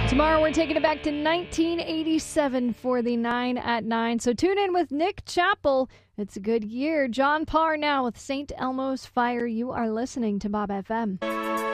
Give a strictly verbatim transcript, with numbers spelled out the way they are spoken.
Tomorrow we're taking it back to nineteen eighty-seven for the nine at nine. So tune in with Nick Chappell. It's a good year. John Parr now with Saint Elmo's Fire. You are listening to Bob F M.